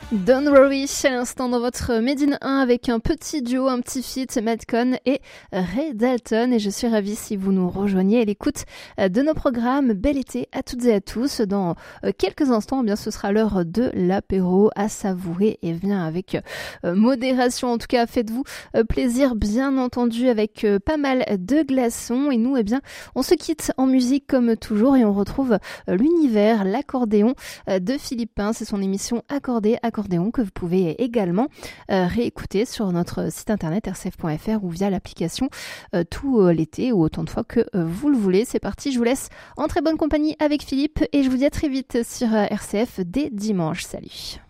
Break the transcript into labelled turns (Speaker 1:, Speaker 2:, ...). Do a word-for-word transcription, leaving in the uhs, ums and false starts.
Speaker 1: Don't worry, à l'instant dans votre Made in un avec un petit duo, un petit feat, Madcon et Ray Dalton. Et je suis ravie si vous nous rejoignez à l'écoute de nos programmes. Bel été à toutes et à tous. Dans quelques instants, eh bien, ce sera l'heure de l'apéro à savourer et bien avec modération. En tout cas, faites-vous plaisir, bien entendu, avec pas mal de glaçons. Et nous, eh bien, on se quitte en musique comme toujours et on retrouve l'univers, l'accordéon de Philippe Pin. C'est son émission Accordé, Accordéon que vous pouvez également euh, réécouter sur notre site internet r c f point f r ou via l'application euh, tout euh, l'été ou autant de fois que euh, vous le voulez. C'est parti, je vous laisse en très bonne compagnie avec Philippe et je vous dis à très vite sur euh, R C F dès dimanche. Salut.